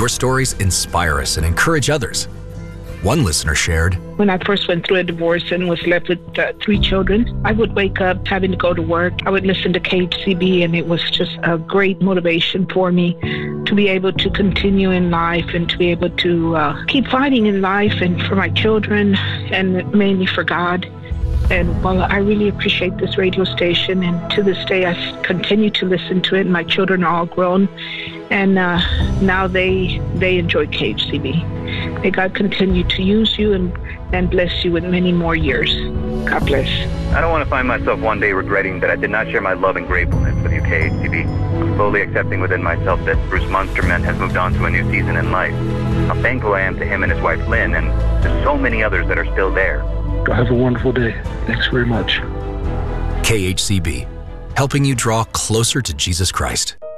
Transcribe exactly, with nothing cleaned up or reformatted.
your stories inspire us and encourage others. One listener shared, when I first went through a divorce and was left with uh, three children, I would wake up having to go to work. I would listen to K H C B, and it was just a great motivation for me to be able to continue in life and to be able to uh, keep fighting in life and for my children and mainly for God. And well, I really appreciate this radio station, and to this day I continue to listen to it. My children are all grown, and uh, now they they enjoy K H C B. May God continue to use you and, and bless you with many more years. God bless. I don't want to find myself one day regretting that I did not share my love and gratefulness with you, K H C B. I'm slowly accepting within myself that Bruce Munsterman has moved on to a new season in life. How thankful I am to him and his wife Lynn, and to so many others that are still there. Have a wonderful day. Thanks very much. K H C B, helping you draw closer to Jesus Christ.